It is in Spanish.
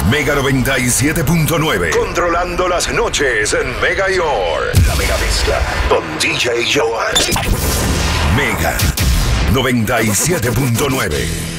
Mega 97.9. Controlando las noches en Mega York. La Mega Mezcla con DJ Johan. Mega 97.9.